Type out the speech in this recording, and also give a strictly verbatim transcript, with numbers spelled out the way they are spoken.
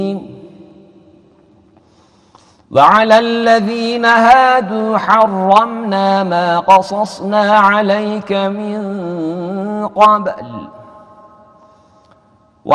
وعلى الذين هادوا حرمنا ما قصصنا عليك من قبل